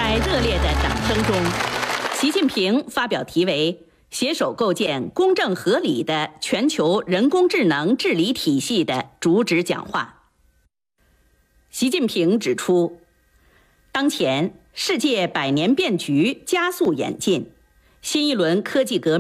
在热烈的掌声中，习近平发表题为“携手构建公正合理的全球人工智能治理体系”的主旨讲话。习近平指出，当前世界百年变局加速演进，新一轮科技革命